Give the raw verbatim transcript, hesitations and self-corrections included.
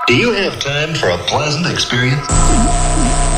Do you have time for a pleasant experience?